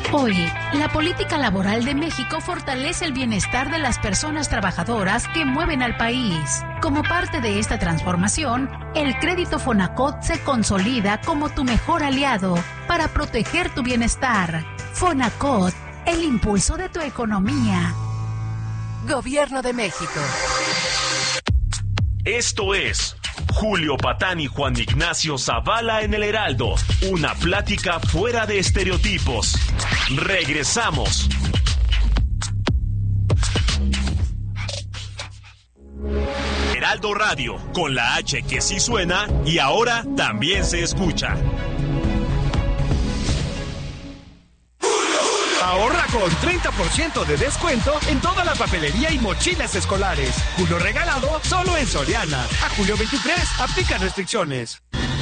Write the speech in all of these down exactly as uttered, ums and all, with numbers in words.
Hoy, la política laboral de México fortalece el bienestar de las personas trabajadoras que mueven al país. Como parte de esta transformación, el crédito Fonacot se consolida como tu mejor aliado para proteger tu bienestar. Fonacot, el impulso de tu economía. Gobierno de México. Esto es Julio Patán y Juan Ignacio Zavala en el Heraldo. Una plática fuera de estereotipos. Regresamos. Heraldo Radio, con la H que sí suena y ahora también se escucha. Ahorra con treinta por ciento de descuento en toda la papelería y mochilas escolares. Julio regalado solo en Soriana. A julio veintitrés, aplica restricciones.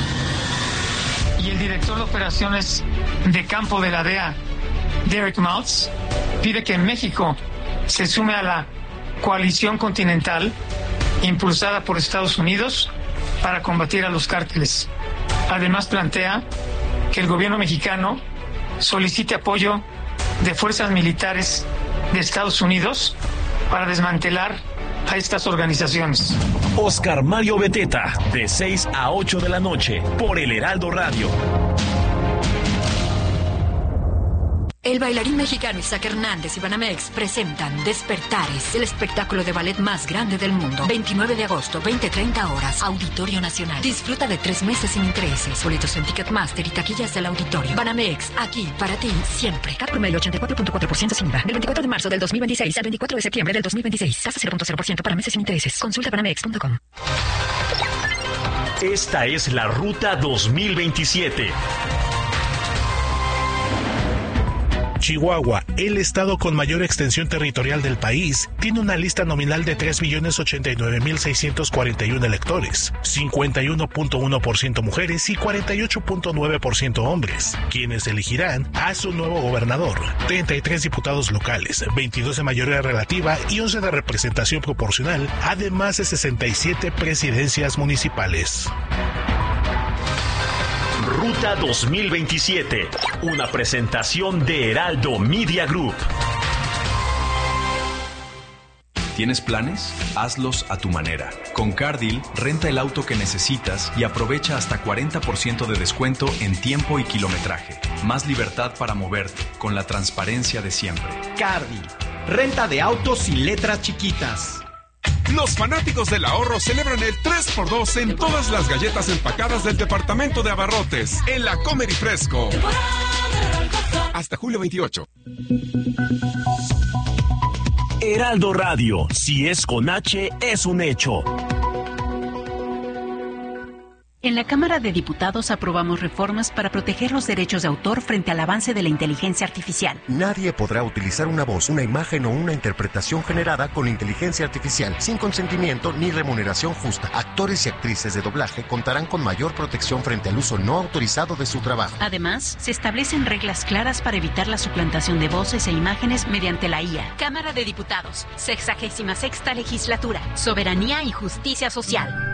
Y el director de operaciones de campo de la D E A, Derek Maltz, pide que México se sume a la coalición continental impulsada por Estados Unidos para combatir a los cárteles. Además plantea que el gobierno mexicano solicite apoyo de fuerzas militares de Estados Unidos para desmantelar a estas organizaciones. Oscar Mario Beteta, de seis a ocho de la noche, por el Heraldo Radio. El bailarín mexicano Isaac Hernández y Banamex presentan Despertares, el espectáculo de ballet más grande del mundo. veintinueve de agosto, veinte treinta horas, Auditorio Nacional. Disfruta de tres meses sin intereses. Boletos en Ticketmaster y taquillas del auditorio. Banamex, aquí para ti siempre. Cat promedio ochenta y cuatro punto cuatro por ciento sin I V A. Del veinticuatro de marzo del dos mil veintiséis al veinticuatro de septiembre del dos mil veintiséis. Tasa cero punto cero por ciento para meses sin intereses. Consulta banamex punto com. Esta es la Ruta dos mil veintisiete. Chihuahua, el estado con mayor extensión territorial del país, tiene una lista nominal de tres millones ochenta y nueve mil seiscientos cuarenta y uno electores, cincuenta y uno punto uno por ciento mujeres y cuarenta y ocho punto nueve por ciento hombres, quienes elegirán a su nuevo gobernador, treinta y tres diputados locales, veintidós de mayoría relativa y once de representación proporcional, además de sesenta y siete presidencias municipales. Ruta dos mil veintisiete, una presentación de Heraldo Media Group. ¿Tienes planes? Hazlos a tu manera. Con CarDeal, renta el auto que necesitas y aprovecha hasta cuarenta por ciento de descuento en tiempo y kilometraje. Más libertad para moverte, con la transparencia de siempre. CarDeal, renta de autos y letras chiquitas. Los fanáticos del ahorro celebran el tres por dos en todas las galletas empacadas del departamento de abarrotes en la Comer y Fresco. Hasta julio veintiocho. Heraldo Radio, si es con H, es un hecho. En la Cámara de Diputados aprobamos reformas para proteger los derechos de autor frente al avance de la inteligencia artificial. Nadie podrá utilizar una voz, una imagen o una interpretación generada con inteligencia artificial sin consentimiento ni remuneración justa. Actores y actrices de doblaje contarán con mayor protección frente al uso no autorizado de su trabajo. Además, se establecen reglas claras para evitar la suplantación de voces e imágenes mediante la I A. Cámara de Diputados, sexagésima sexta legislatura. Soberanía y justicia social.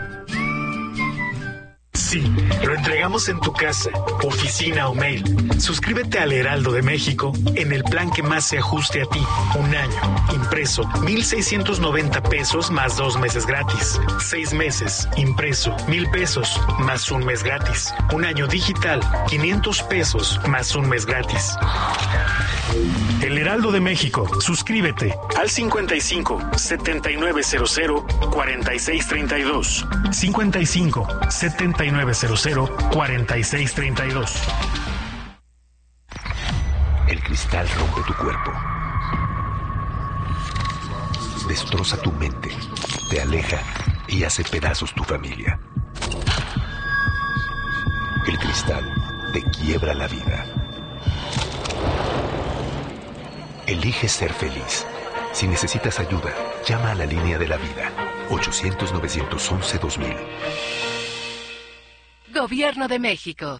Sí, lo entregamos en tu casa, oficina o mail. Suscríbete al Heraldo de México en el plan que más se ajuste a ti. Un año, impreso, mil seiscientos noventa pesos más dos meses gratis. Seis meses, impreso, mil pesos más un mes gratis. Un año digital, quinientos pesos más un mes gratis. El Heraldo de México, suscríbete al cincuenta y cinco, setenta y nueve cero cero, cuarenta y seis treinta y dos. cincuenta y cinco, setenta y nueve cero cero, cuarenta y seis treinta y dos. El cristal rompe tu cuerpo. Destroza tu mente, te aleja y hace pedazos tu familia. El cristal te quiebra la vida. Elige ser feliz. Si necesitas ayuda, llama a la línea de la vida. ochocientos, novecientos once, dos mil. Gobierno de México.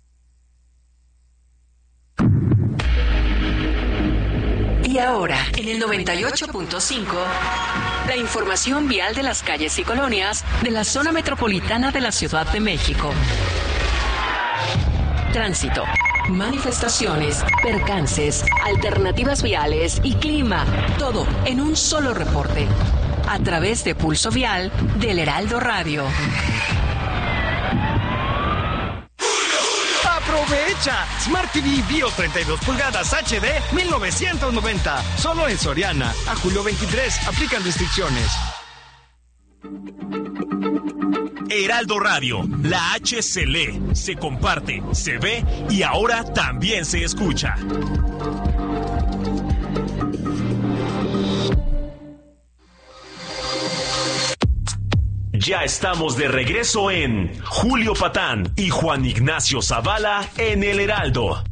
Y ahora, en el noventa y ocho punto cinco, la información vial de las calles y colonias de la zona metropolitana de la Ciudad de México. Tránsito. manifestaciones, percances, alternativas viales y clima. Todo en un solo reporte. A través de Pulso Vial del Heraldo Radio. ¡Aprovecha! Smart T V Bio treinta y dos pulgadas H D mil novecientos noventa. Solo en Soriana. A julio veintitrés. Aplican restricciones. Heraldo Radio, la H se lee, se comparte, se ve y ahora también se escucha. Ya estamos de regreso en Julio Patán y Juan Ignacio Zavala en el Heraldo.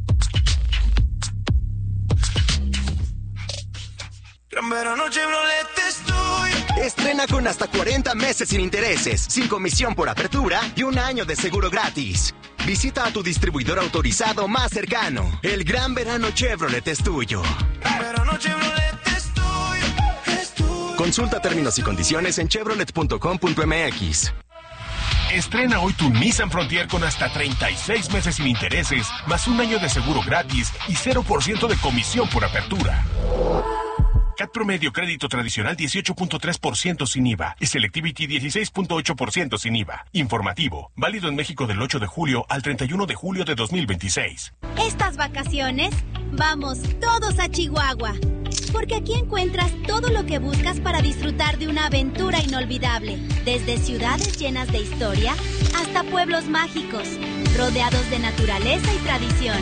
Gran verano Chevrolet estoy. Estrena con hasta cuarenta meses sin intereses, sin comisión por apertura y un año de seguro gratis. Visita a tu distribuidor autorizado más cercano. El Gran Verano Chevrolet es tuyo. Gran verano Chevrolet estoy, estoy. Consulta términos y condiciones en chevrolet punto com punto m x. Estrena hoy tu Nissan Frontier con hasta treinta y seis meses sin intereses, más un año de seguro gratis y cero por ciento de comisión por apertura. C A T promedio crédito tradicional dieciocho punto tres por ciento sin I V A y Selectivity dieciséis punto ocho por ciento sin I V A. Informativo, válido en México del ocho de julio al treinta y uno de julio de dos mil veintiséis. Estas vacaciones, vamos todos a Chihuahua, porque aquí encuentras todo lo que buscas para disfrutar de una aventura inolvidable, desde ciudades llenas de historia hasta pueblos mágicos, rodeados de naturaleza y tradición.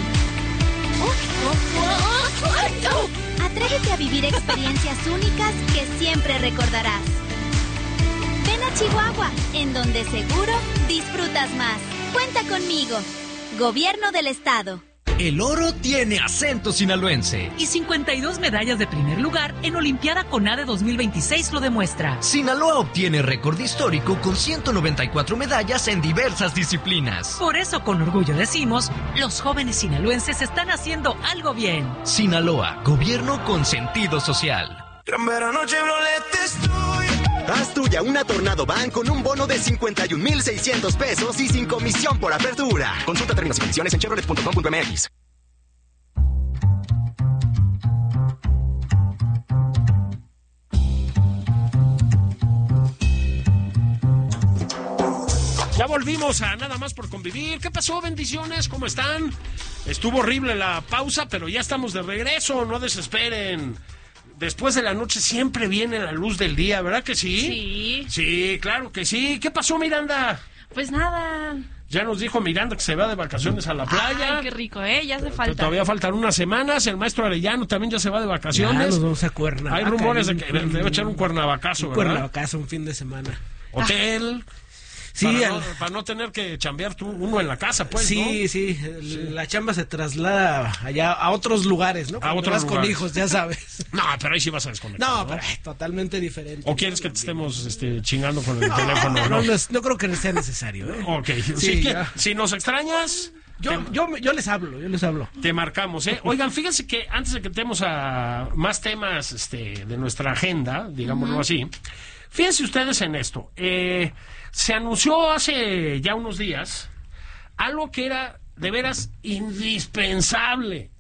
Atrévete a vivir experiencias únicas que siempre recordarás. Ven a Chihuahua, en donde seguro disfrutas más. Cuenta conmigo. Gobierno del Estado. El oro tiene acento sinaloense. Y cincuenta y dos medallas de primer lugar en Olimpiada CONADE dos mil veintiséis lo demuestra. Sinaloa obtiene récord histórico con ciento noventa y cuatro medallas en diversas disciplinas. Por eso con orgullo decimos, los jóvenes sinaloenses están haciendo algo bien. Sinaloa, gobierno con sentido social. Gran verano Chevrolet estoy. Haz tuya una Tornado Van con un bono de cincuenta y un mil seiscientos pesos y sin comisión por apertura. Consulta términos y condiciones en chevrolet punto com punto m x. Ya volvimos a Nada Más por Convivir. ¿Qué pasó? Bendiciones, ¿cómo están? Estuvo horrible la pausa, pero ya estamos de regreso, no desesperen. Después de la noche siempre viene la luz del día, ¿verdad que sí? Sí. Sí, claro que sí. ¿Qué pasó, Miranda? Pues nada. Ya nos dijo Miranda que se va de vacaciones a la playa. Ay, qué rico, ¿eh? Ya hace falta. Todavía faltan unas semanas. El maestro Arellano también ya se va de vacaciones. Ya nos vamos a Cuernavaca. Hay rumores de que debe echar un cuernavacazo, un ¿verdad? Cuernavacazo, un fin de semana. Hotel... Sí, para, al... no, para no tener que chambear tú uno en la casa, pues, sí, ¿no? Sí, sí, la chamba se traslada allá a otros lugares, ¿no? A otros vas lugares. Con hijos, ya sabes. No, pero ahí sí vas a desconectar. No, ¿no? pero es totalmente diferente. ¿O quieres que te estemos este, chingando con el no, teléfono? No, no, no creo que sea necesario, ¿eh? Ok, sí, sí, que, si nos extrañas... Yo, te, yo, yo les hablo, yo les hablo. Te marcamos, ¿eh? Oigan, fíjense que antes de que entremos a más temas este, de nuestra agenda, digámoslo uh-huh. así, fíjense ustedes en esto. Eh... Se anunció hace ya unos días algo que era de veras indispensable,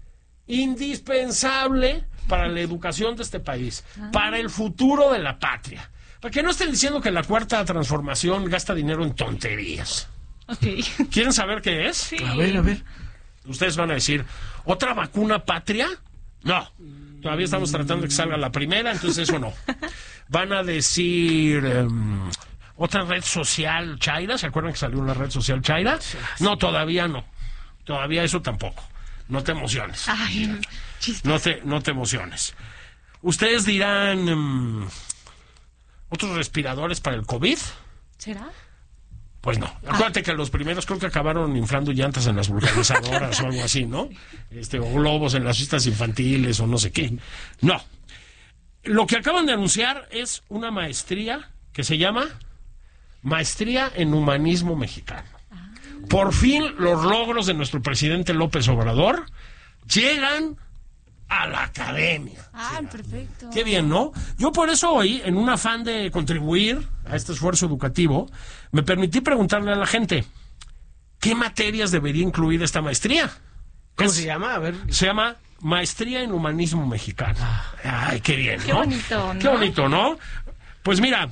indispensable para la educación de este país, ah. para el futuro de la patria. Para que no estén diciendo que la cuarta transformación gasta dinero en tonterías. Okay. ¿Quieren saber qué es? Sí. A ver, a ver. Ustedes van a decir, ¿otra vacuna patria? No, todavía estamos tratando de que salga la primera, entonces eso no. Van a decir... Um, ¿Otra red social Chaira? ¿Se acuerdan que salió una red social Chaira? No, todavía no. Todavía eso tampoco. No te emociones. Ay, no te, no te emociones. Ustedes dirán... Um, ¿otros respiradores para el COVID? ¿Será? Pues no. Acuérdate ah. que los primeros creo que acabaron inflando llantas en las vulcanizadoras o algo así, ¿no? Este, o globos en las fiestas infantiles o no sé qué. No. Lo que acaban de anunciar es una maestría que se llama... Maestría en Humanismo Mexicano. Ah. Por fin los logros de nuestro presidente López Obrador llegan a la academia. Ah, sí. Perfecto. Qué bien, ¿no? Yo por eso hoy, en un afán de contribuir a este esfuerzo educativo, me permití preguntarle a la gente, ¿qué materias debería incluir esta maestría? ¿Cómo Es- se llama? A ver. Se llama Maestría en Humanismo Mexicano. Ay, qué bien, ¿no? Qué bonito, ¿no? Qué bonito, ¿no? Pues mira,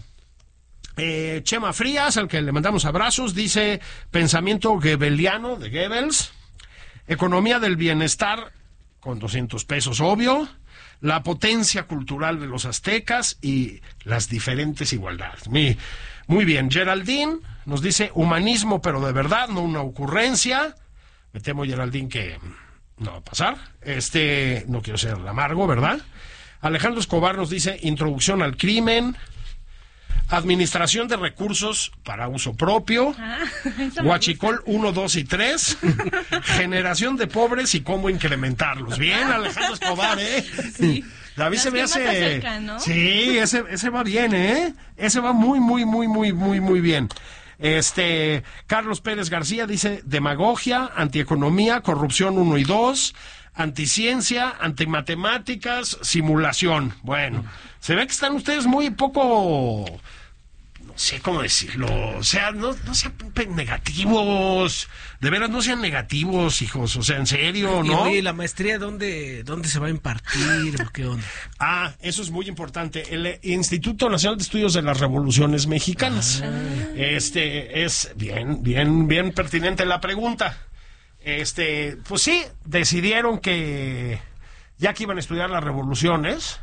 eh, Chema Frías, al que le mandamos abrazos, dice pensamiento goebbeliano de Goebbels, economía del bienestar con doscientos pesos, obvio, la potencia cultural de los aztecas y las diferentes igualdades. Muy, muy bien. Geraldine nos dice humanismo, pero de verdad, no una ocurrencia. Me temo, Geraldine, que no va a pasar. Este, no quiero ser amargo, ¿verdad? Alejandro Escobar nos dice introducción al crimen, administración de recursos para uso propio, Ah, eso me Huachicol uno, dos y tres, generación de pobres y cómo incrementarlos. Bien, Alejandro Escobar, ¿eh? Sí. David Las se me que más hace... se acercan, ¿no? Sí, ese, ese va bien, ¿eh? Ese va muy, muy, muy, muy, muy, muy bien. Este, Carlos Pérez García dice demagogia, antieconomía, corrupción uno y dos, anticiencia, antimatemáticas, simulación. Bueno, se ve que están ustedes muy poco... No sé cómo decirlo, o sea, no, no sean pe- negativos, de veras no sean negativos, hijos, o sea, en serio, Y, ¿no? oye, ¿la maestría dónde, dónde se va a impartir o qué onda? Ah, eso es muy importante, el eh, Instituto Nacional de Estudios de las Revoluciones Mexicanas. Este, es bien, bien, bien pertinente la pregunta. Este, pues sí, decidieron que, ya que iban a estudiar las revoluciones,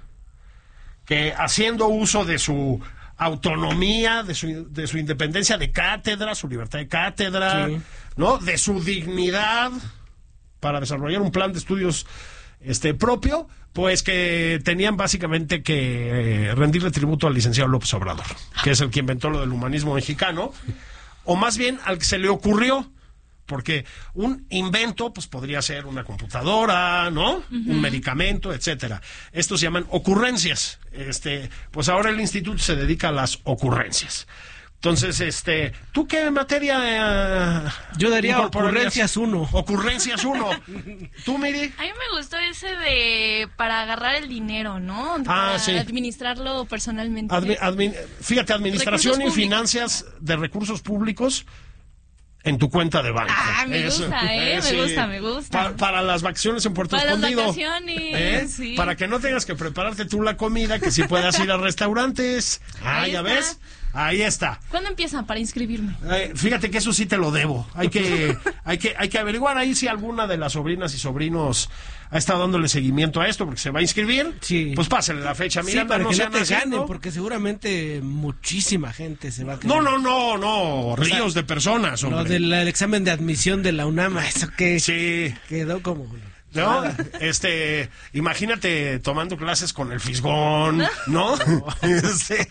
que haciendo uso de su autonomía, de su, de su independencia de cátedra, su libertad de cátedra, Sí. ¿no? De su dignidad para desarrollar un plan de estudios este propio, pues que tenían básicamente que eh, rendirle tributo al licenciado López Obrador, que es el que inventó lo del humanismo mexicano, o más bien al que se le ocurrió. Porque un invento, pues podría ser una computadora, ¿no? Ujú. Un medicamento, etcétera. Estos se llaman ocurrencias. Este, pues ahora el instituto se dedica a las ocurrencias. Entonces, este, ¿tú qué materia? Eh, Yo daría incorporarías? ocurrencias uno. Ocurrencias uno. ¿Tú, Miri? A mí me gustó ese de para agarrar el dinero, ¿no? Ah, Para sí. administrarlo personalmente. Admi- admin- fíjate, administración y Recursos públicos. finanzas de recursos públicos en tu cuenta de banco. Ah, me Eso, gusta, ¿eh? Me sí. gusta, me gusta. Pa- para las vacaciones en Puerto Para las Escondido. vacaciones, ¿Eh? sí. Para que no tengas que prepararte tú la comida, que si puedas ir a restaurantes. Ah, Ahí ya está. ves. Ahí está. ¿Cuándo empiezan para inscribirme? Eh, fíjate que eso sí te lo debo. Hay que, hay que, hay que averiguar ahí si alguna de las sobrinas y sobrinos ha estado dándole seguimiento a esto porque se va a inscribir. Sí. Pues pásale la fecha. Sí, Mira, para que no sean te así, ganen, ¿no? porque seguramente muchísima gente se va a quedar. No, no, no, no, sea, ríos de personas, hombre. Lo del el examen de admisión de la UNAM, eso que Sí. quedó como... ¿No? Este, imagínate tomando clases con el fisgón, ¿no? Este,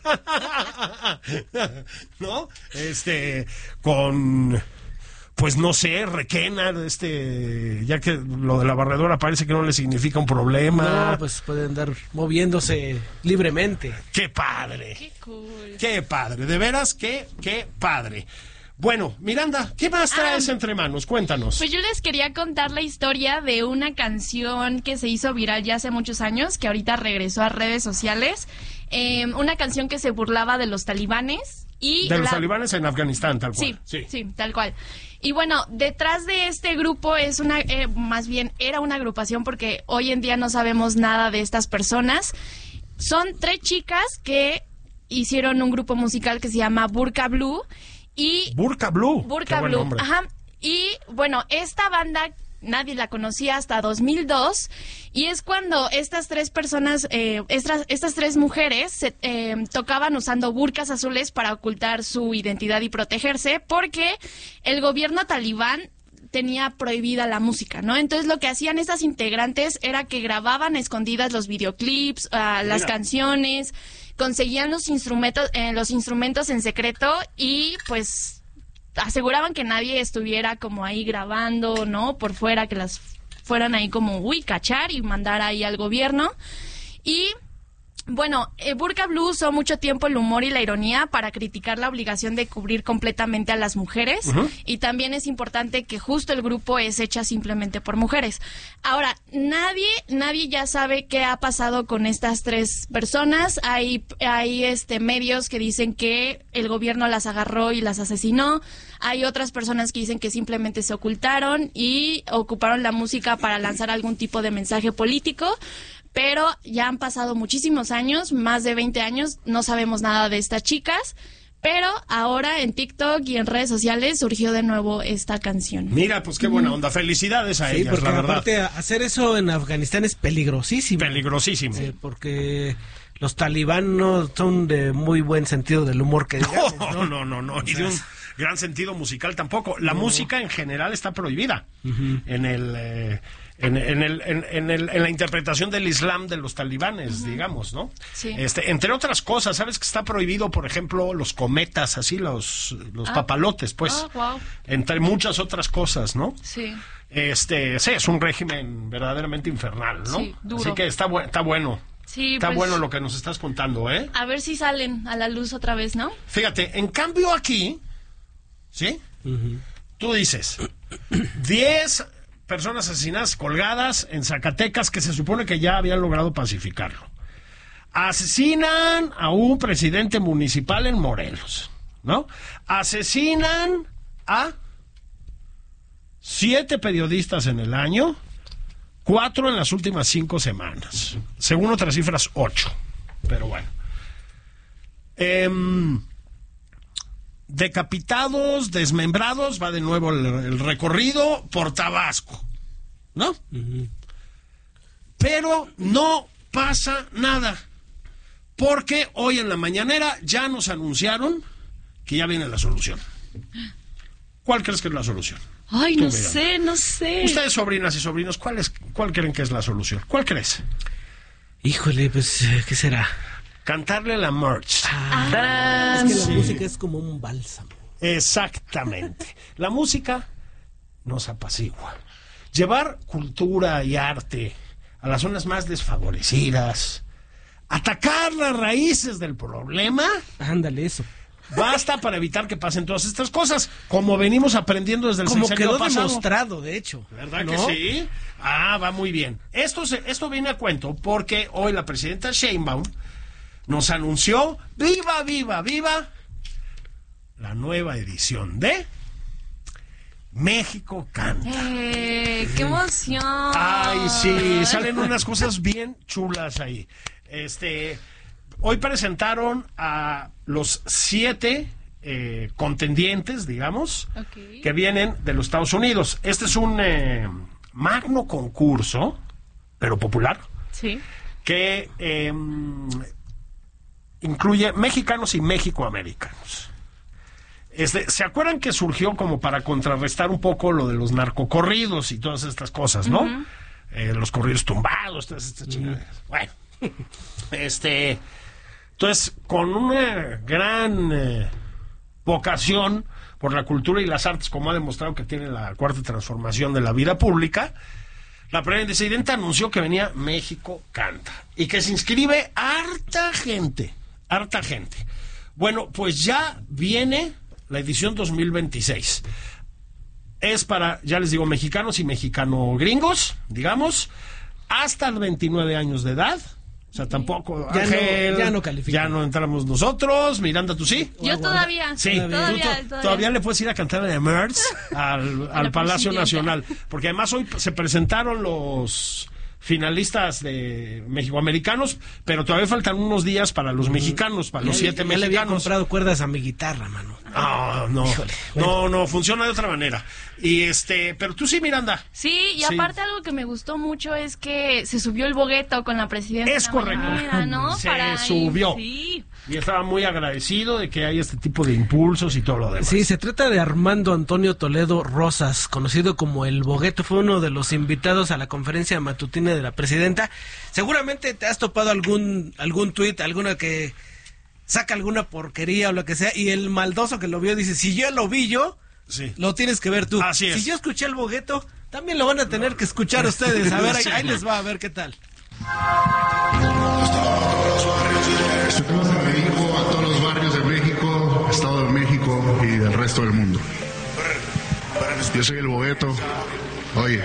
¿no? Este, con, pues no sé, Requena, este, ya que lo de la barredora parece que no le significa un problema. No, pues pueden andar moviéndose libremente. ¡Qué padre! Qué cool. ¡Qué padre! De veras, qué, qué padre. Bueno, Miranda, ¿qué más traes entre manos? Cuéntanos. Pues yo les quería contar la historia de una canción que se hizo viral ya hace muchos años, que ahorita regresó a redes sociales. Eh, una canción que se burlaba de los talibanes. Y De los la- talibanes en Afganistán, tal cual. Sí, sí, tal cual. Y bueno, detrás de este grupo es una, eh, más bien era una agrupación porque hoy en día no sabemos nada de estas personas. Son tres chicas que hicieron un grupo musical que se llama Burka Blue y Burka Blue. Burka Qué buen Blue. nombre. Ajá. Y bueno, esta banda nadie la conocía hasta dos mil dos y es cuando estas tres personas, eh, estas, estas tres mujeres se, eh, tocaban usando burkas azules para ocultar su identidad y protegerse porque el gobierno talibán tenía prohibida la música, ¿no? Entonces lo que hacían estas integrantes era que grababan a escondidas los videoclips, ah, las Mira. canciones, conseguían los instrumentos, eh, los instrumentos en secreto y pues aseguraban que nadie estuviera como ahí grabando, ¿no? Por fuera, que las fueran ahí como, uy, cachar y mandar ahí al gobierno. Y Bueno, eh, Burka Blue usó mucho tiempo el humor y la ironía para criticar la obligación de cubrir completamente a las mujeres. Uh-huh. Y también es importante que justo el grupo es hecha simplemente por mujeres. Ahora, nadie nadie ya sabe qué ha pasado con estas tres personas. Hay, hay este medios que dicen que el gobierno las agarró y las asesinó. Hay otras personas que dicen que simplemente se ocultaron y ocuparon la música para lanzar algún tipo de mensaje político. Pero ya han pasado muchísimos años, más de veinte años, no sabemos nada de estas chicas, pero ahora en TikTok y en redes sociales surgió de nuevo esta canción. Mira, pues qué buena onda, felicidades a sí, ellas, porque la verdad. Aparte, hacer eso en Afganistán es peligrosísimo. Peligrosísimo. Sí, porque los talibán no son de muy buen sentido del humor que digamos, no, ¿no? no, no, no, y de un gran sentido musical tampoco. La no. música en general está prohibida uh-huh. en el... Eh, En, en, el, en, en, el, en la interpretación del Islam de los talibanes, uh-huh. digamos, ¿no? Sí. Este, entre otras cosas, ¿sabes que está prohibido, por ejemplo, los cometas, así, los, los ah. papalotes, pues? Oh, wow. Entre muchas otras cosas, ¿no? Sí. Este, sí, es un régimen verdaderamente infernal, ¿no? Sí, duro. Así que está, bu- está bueno. Sí, está pues, bueno lo que nos estás contando, ¿eh? A ver si salen a la luz otra vez, ¿no? Fíjate, en cambio aquí, ¿sí? Uh-huh. Tú dices, diez... personas asesinadas colgadas en Zacatecas que se supone que ya habían logrado pacificarlo. Asesinan a un presidente municipal en Morelos, ¿no? Asesinan a siete periodistas en el año, cuatro en las últimas cinco semanas. Según otras cifras, ocho. Pero bueno. Eh, decapitados, desmembrados, va de nuevo el, el recorrido por Tabasco, ¿no? Uh-huh. Pero no pasa nada, porque hoy en la mañanera ya nos anunciaron que ya viene la solución. ¿Cuál crees que es la solución? Ay, no sé, no sé. Ustedes, sobrinas y sobrinos, ¿cuál es, cuál creen que es la solución? ¿Cuál crees? Híjole, pues, ¿qué será? Cantarle la merch. Ah, es que la sí. música es como un bálsamo. Exactamente. La música nos apacigua. Llevar cultura y arte a las zonas más desfavorecidas, atacar las raíces del problema. Ándale, eso. Basta para evitar que pasen todas estas cosas, como venimos aprendiendo desde el como sexenio quedó pasado. Demostrado, de hecho. ¿Verdad ¿no? que sí? Ah, va muy bien. Esto, se, esto viene a cuento porque hoy la presidenta Sheinbaum nos anunció, viva, viva, viva, la nueva edición de México Canta. Eh, ¡Qué emoción! Ay, sí, salen unas cosas bien chulas ahí. Este, hoy presentaron a los siete eh, contendientes, digamos, okay. que vienen de los Estados Unidos. Este es un eh, magno concurso, pero popular, sí. que... Eh, incluye mexicanos y mexicoamericanos. Este, ¿se acuerdan que surgió como para contrarrestar un poco lo de los narcocorridos y todas estas cosas, ¿no? Uh-huh. Eh, los corridos tumbados, todas estas chingaderas. Uh-huh. Bueno, este, entonces, con una gran eh, vocación por la cultura y las artes, como ha demostrado que tiene la cuarta transformación de la vida pública, la presidenta anunció que venía México Canta y que se inscribe harta gente. Harta gente. Bueno, pues ya viene la edición dos mil veintiséis. Es para, ya les digo, mexicanos y mexicano gringos, digamos, hasta veintinueve años de edad. O sea, tampoco, ya Ángel, no, ya no califica. Ya no entramos nosotros. Miranda, ¿tú sí? Yo todavía. Sí, todavía, tú, todavía. todavía le puedes ir a cantar de Merz al, al Palacio Nacional. Porque además hoy se presentaron los finalistas de mexicoamericanos, pero todavía faltan unos días para los mexicanos, para los ya, siete ya mexicanos. le había comprado cuerdas a mi guitarra, mano. No, no, Híjole, bueno. no, no, funciona de otra manera. Y este, pero tú sí, Miranda. Sí, y sí. aparte algo que me gustó mucho es que se subió el bogueto con la presidenta. Es correcto. Mañana, ¿no? Se Para subió. Sí. Y estaba muy agradecido de que haya este tipo de impulsos y todo lo demás. Sí, se trata de Armando Antonio Toledo Rosas, conocido como El Bogueto. Fue uno de los invitados a la conferencia matutina de la presidenta. Seguramente te has topado algún algún tuit, alguna que saca alguna porquería o lo que sea, y el maldoso que lo vio dice, si yo lo vi yo, sí. lo tienes que ver tú. Así es. Si yo escuché El Bogueto, también lo van a tener que escuchar ustedes. A ver, ahí, ahí les va, a ver qué tal. Este tema se me dirijo a todos los barrios de México, Estado de México y del resto del mundo. Yo soy el Bogueto. Oye.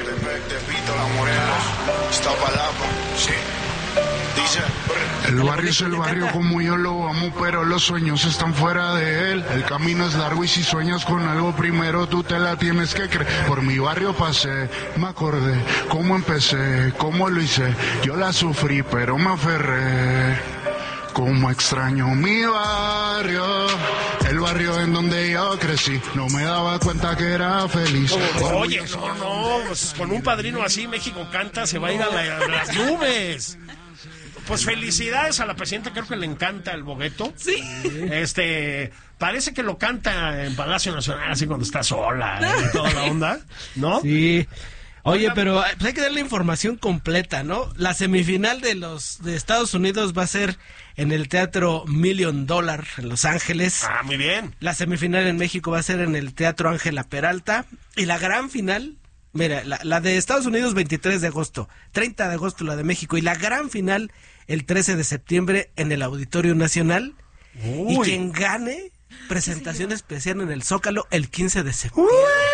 El barrio es el barrio como yo lo amo, pero los sueños están fuera de él. El camino es largo y si sueñas con algo primero tú te la tienes que creer. Por mi barrio pasé, me acordé cómo empecé, cómo lo hice. Yo la sufrí pero me aferré. Como extraño mi barrio, el barrio en donde yo crecí, no me daba cuenta que era feliz. Oye, no, no, pues con un padrino así México Canta se va a ir a, la, a las nubes. Pues felicidades a la presidenta, creo que le encanta el Bogueto. Sí. Este, parece que lo canta en Palacio Nacional, así cuando está sola, ¿eh? Y toda la onda, ¿no? Sí. Oye, pero pues hay que dar la información completa, ¿no? La semifinal de los de Estados Unidos va a ser en el Teatro Million Dollar en Los Ángeles. Ah, muy bien. La semifinal en México va a ser en el Teatro Ángela Peralta. Y la gran final, mira, la, la de Estados Unidos veintitrés de agosto, treinta de agosto la de México. Y la gran final el trece de septiembre en el Auditorio Nacional. Uy. Y quien gane, presentación especial en el Zócalo el quince de septiembre.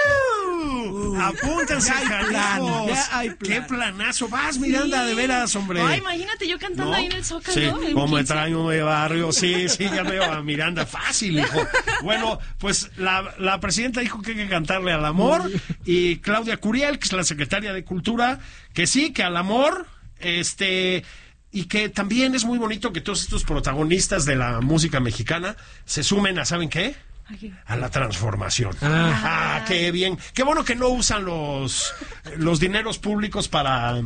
Uh, apúntense, canijos. Qué planazo. Vas, Miranda, sí. De veras, hombre. Ay, imagínate yo cantando ¿no? ahí en el Zócalo. Sí, como extraño mi barrio. Sí, sí, ya veo a Miranda. Fácil, hijo. Bueno, pues la, la presidenta dijo que hay que cantarle al amor. Y Claudia Curiel, que es la secretaria de Cultura, que sí, que al amor, este... y que también es muy bonito que todos estos protagonistas de la música mexicana se sumen a, ¿saben qué? A la transformación. Ah, ah, qué bien. Qué bueno que no usan los los dineros públicos para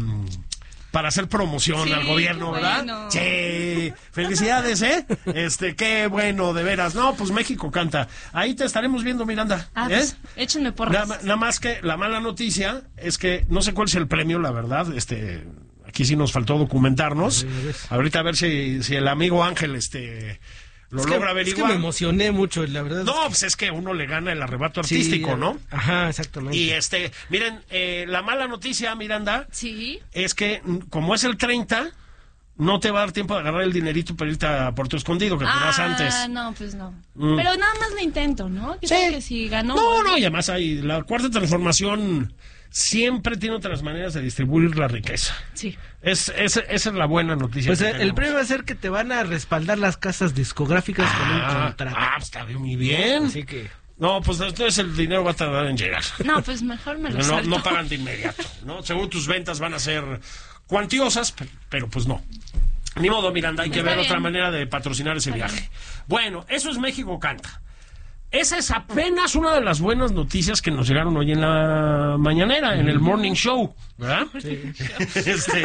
para hacer promoción sí, al gobierno, ¿verdad? Bueno. Sí. Felicidades, ¿eh? Este, qué bueno, de veras. No, pues México Canta. Ahí te estaremos viendo, Miranda. Ah, ¿eh? Pues, échenme porras. Nada, nada más que la mala noticia es que no sé cuál es el premio, la verdad, este... Aquí sí nos faltó documentarnos. Ahorita a ver si, si el amigo Ángel este lo es logra que, averiguar. Es que me emocioné mucho, la verdad. No, es que... pues es que uno le gana el arrebato artístico, sí, ¿no? Ajá, exactamente. Y este, miren, eh, la mala noticia, Miranda, sí, es que como es el treinta, no te va a dar tiempo de agarrar el dinerito para irte a Puerto Escondido, que te ah, das antes. Ah, no, pues no. Mm. Pero nada más lo intento, ¿no? ¿Qué sí. tal que si ganó? No, no, y además hay la cuarta transformación siempre tiene otras maneras de distribuir la riqueza. Sí. Es, es, esa es la buena noticia. Pues el premio va a ser que te van a respaldar las casas discográficas ah, con un contrato. Ah, está muy bien. Así que... No, pues entonces el dinero va a tardar en llegar. No, pues mejor me lo no, salto. No pagan de inmediato, ¿no? Según tus ventas van a ser cuantiosas, pero pues no. Ni modo, Miranda, hay que ver bien. Otra manera de patrocinar ese está viaje. Bien. Bueno, eso es México Canta. Esa es apenas una de las buenas noticias que nos llegaron hoy en la mañanera, en el Morning Show, ¿verdad? Sí. Este,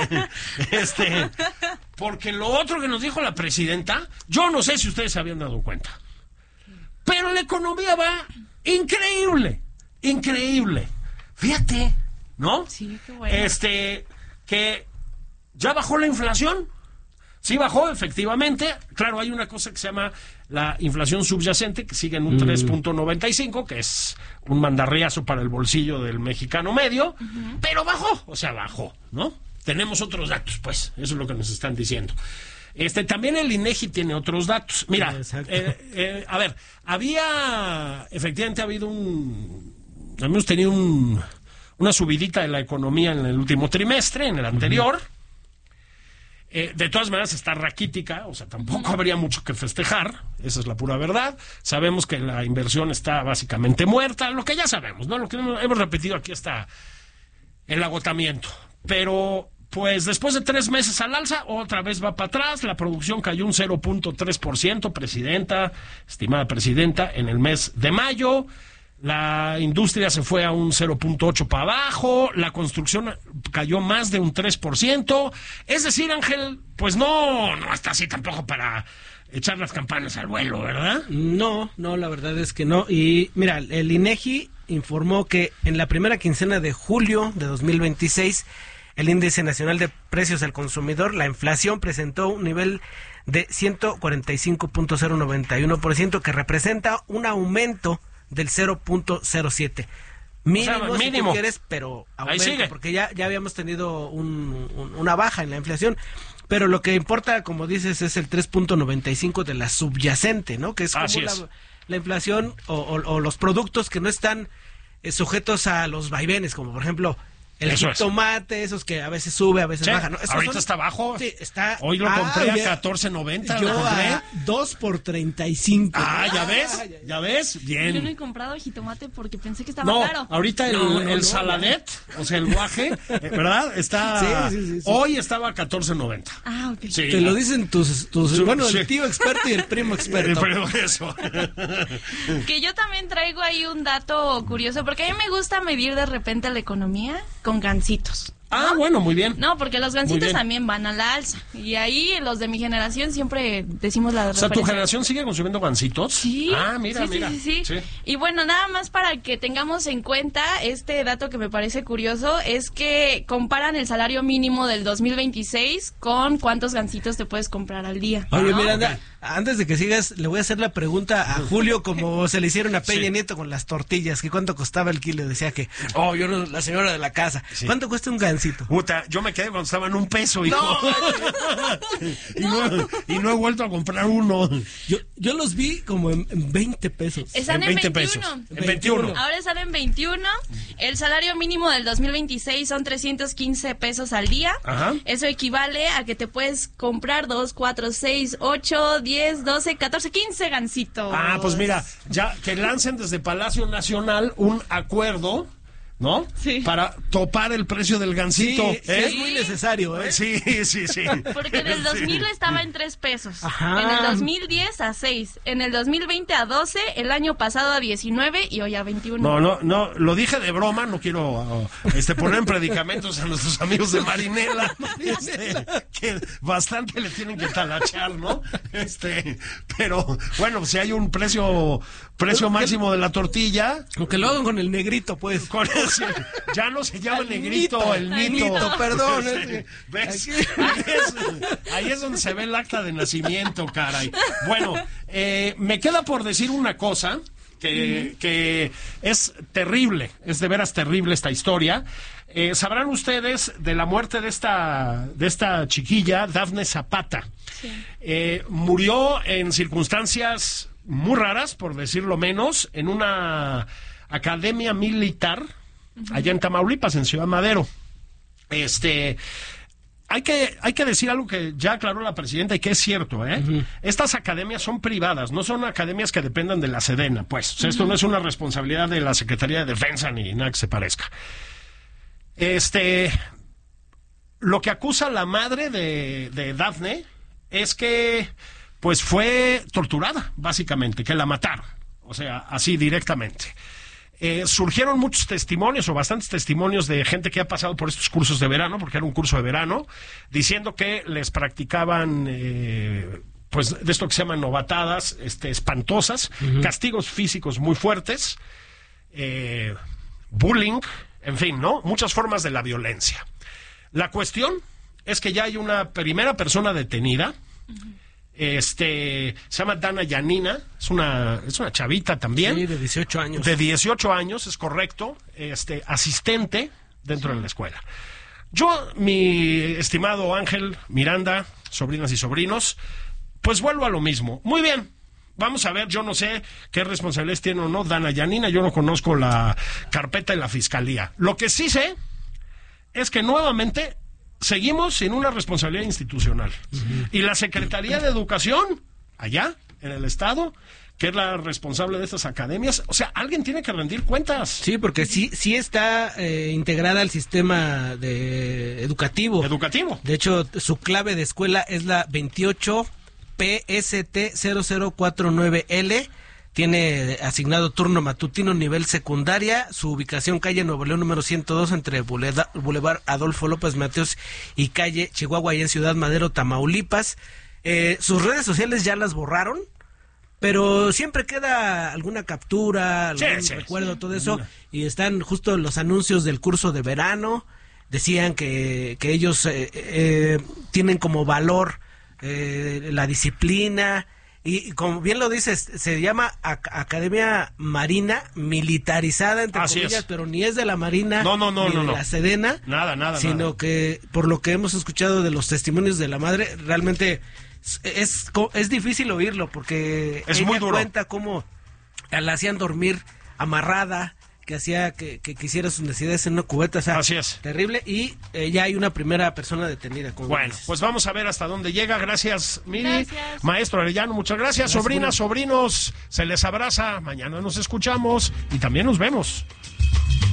este, porque lo otro que nos dijo la presidenta, yo no sé si ustedes se habían dado cuenta, pero la economía va increíble, increíble. Fíjate, ¿no? Sí, qué bueno. Este, que ya bajó la inflación. Sí bajó, efectivamente. Claro, hay una cosa que se llama la inflación subyacente, que sigue en un mm. tres punto noventa y cinco, que es un mandarriazo para el bolsillo del mexicano medio, uh-huh. pero bajó, o sea, bajó, ¿no? Tenemos otros datos, pues, eso es lo que nos están diciendo. Este, también el INEGI tiene otros datos. Mira, eh, eh, a ver, había, efectivamente ha habido un, hemos tenido un, una subidita de la economía en el último trimestre, en el anterior. Uh-huh. Eh, de todas maneras está raquítica, o sea, tampoco habría mucho que festejar, esa es la pura verdad. Sabemos que la inversión está básicamente muerta, lo que ya sabemos, ¿no? Lo que hemos repetido aquí hasta el agotamiento. Pero, pues, después de tres meses al alza, otra vez va para atrás, la producción cayó un cero punto tres por ciento, presidenta, estimada presidenta, en el mes de mayo. La industria se fue a un cero punto ocho para abajo, la construcción cayó más de un tres por ciento. Es decir, Ángel, pues no, no está así tampoco para echar las campanas al vuelo, ¿verdad? No, no, la verdad es que no. Y mira, el INEGI informó que en la primera quincena de julio de dos mil veintiséis, el Índice Nacional de Precios al Consumidor, la inflación presentó un nivel de ciento cuarenta y cinco punto cero noventa y uno por ciento, que representa un aumento del cero punto cero siete. Mínimo, o sea, si mínimo. tú quieres, pero Ahí sigue. aumenta, porque ya, ya habíamos tenido un, un- una baja en la inflación. Pero lo que importa, como dices, es el tres punto noventa y cinco de la subyacente, ¿no? Que es como Así la, es. la inflación o, o- o los productos que no están eh, sujetos a los vaivenes, como por ejemplo el Eso es. jitomate, esos que a veces sube, a veces Sí, baja, ¿no? Esos ahorita son- está bajo. Sí, está. Hoy lo Ah, compré a ya- catorce noventa. Yo lo compré. a dos por treinta y cinco. Ah, ¿ya ves? ¿Ya ves? Yo no he Bien. comprado jitomate porque pensé que estaba No, caro. ahorita el, No, no, el no, saladet, o sea, el guaje, eh, ¿verdad? Está. Sí, sí, sí, sí. Hoy estaba a catorce noventa. Ah, ok. Sí. Te lo dicen tus, tus Su- bueno, sí. el tío experto y el primo experto. Pero eso. Que yo también traigo ahí un dato curioso, porque a mí me gusta medir de repente la economía con gancitos. Ah, bueno, muy bien. No, porque los Muy gancitos bien. también van a la alza. Y ahí los de mi generación siempre decimos la O sea, ¿tu referencia. generación sigue consumiendo gancitos? Sí. Ah, mira, sí, sí, mira. sí, sí. Sí. Y bueno, nada más para que tengamos en cuenta este dato que me parece curioso, es que comparan el salario mínimo del dos mil veintiséis con cuántos gancitos te puedes comprar al día. Oye, ¿no? Miranda, antes de que sigas, le voy a hacer la pregunta a Julio, como se le hicieron a Peña Sí. Nieto con las tortillas, que cuánto costaba el kilo. Decía que, oh, yo no, la señora de la casa. Sí. ¿Cuánto cuesta un gansito? Puta, yo me quedé cuando estaban un peso, hijo. y, no, y no he vuelto a comprar uno. Yo, yo los vi como en, en veinte pesos. Están En en, veinte veintiuno. pesos. En veintiuno. Ahora están en veintiuno. El salario mínimo del dos mil veintiséis son trescientos quince pesos al día. Ajá. Eso equivale a que te puedes comprar dos, cuatro, seis, ocho, diez, doce, catorce, quince gancitos. Ah, pues mira, ya que lancen desde Palacio Nacional un acuerdo, ¿no? Sí. Para topar el precio del Sí, gansito. sí, ¿eh? es muy necesario, ¿eh? Sí, sí, sí. Porque en el Sí. dos mil estaba en tres pesos. Ajá. En el dos mil diez a seis. En el dos mil veinte a doce. El año pasado a diecinueve y hoy a veintiuno. No, no, no, lo dije de broma, no quiero uh, este, poner en predicamentos a nuestros amigos de Marinela, este, que bastante le tienen que talachar, ¿no? Este, pero bueno, si hay un precio precio máximo de la tortilla, Aunque lo hagan con el negrito, pues. con ese, ya no se llama El negrito, mito, el el mito. mito, perdón, Este, ese. ¿ves? Aquí. Ahí es, ahí es donde se ve el acta de nacimiento, caray. Bueno, eh, me queda por decir una cosa que, que es terrible, es de veras terrible esta historia. Eh, sabrán ustedes de la muerte de esta, de esta chiquilla, Dafne Zapata. Eh, murió en circunstancias muy raras, por decirlo menos, en una academia militar allá en Tamaulipas, en Ciudad Madero. Este, hay que, hay que decir algo que ya aclaró la presidenta y que es cierto, ¿eh? Uh-huh. Estas academias son privadas, no son academias que dependan de la Sedena, pues. O sea, esto uh-huh. no es una responsabilidad de la Secretaría de Defensa ni nada que se parezca. Este, lo que acusa la madre de, de Dafne es que, pues, fue torturada, básicamente, que la mataron. O sea, así directamente. Eh, surgieron muchos testimonios o bastantes testimonios de gente que ha pasado por estos cursos de verano, porque era un curso de verano, diciendo que les practicaban eh, pues de esto que se llaman novatadas este, espantosas, uh-huh. castigos físicos muy fuertes, eh, bullying, en fin, ¿no? Muchas formas de la violencia. La cuestión es que ya hay una primera persona detenida. Uh-huh. Este, se llama Dana Yanina, es una, es una chavita también. Sí, de dieciocho años. De dieciocho años, es correcto, este, asistente dentro sí. de la escuela. Yo, mi estimado Ángel, Miranda, sobrinas y sobrinos, pues vuelvo a lo mismo. Muy bien, vamos a ver, yo no sé qué responsabilidades tiene o no Dana Yanina, yo no conozco la carpeta de la fiscalía. Lo que sí sé es que nuevamente seguimos sin una responsabilidad institucional. Uh-huh. Y la Secretaría de Educación, allá, en el Estado, que es la responsable de estas academias, o sea, alguien tiene que rendir cuentas. Sí, porque sí, sí está eh, integrada al sistema de educativo. Educativo. De hecho, su clave de escuela es la veintiocho P S T cero cero cuatro nueve L. Tiene asignado turno matutino nivel secundaria, su ubicación calle Nuevo León número ciento dos entre Boulevard, Boulevard Adolfo López Mateos y calle Chihuahua y en Ciudad Madero, Tamaulipas. Eh, sus redes sociales ya las borraron, pero siempre queda alguna captura, algún sí, sí, recuerdo, sí, todo eso, y están justo los anuncios del curso de verano. Decían que, que ellos eh, eh, tienen como valor eh, la disciplina, Y como bien lo dices, se llama Ac- Academia Marina militarizada, entre Así comillas, es. pero ni es de la Marina, No, no, no, ni no, de no. la Sedena. Nada, nada, Sino nada. que, por lo que hemos escuchado de los testimonios de la madre, realmente es, es, es difícil oírlo, porque Es ella muy duro. cuenta cómo la hacían dormir amarrada, que hacía que, que, que hiciera sus necesidades en una cubeta, o sea, Así es. terrible, y eh, ya hay una primera persona detenida. Como Bueno, dices. pues vamos a ver hasta dónde llega. Gracias, Miri. Gracias. Maestro Arellano, muchas gracias. Gracias, Sobrinas, sobrinos, se les abraza. Mañana nos escuchamos y también nos vemos.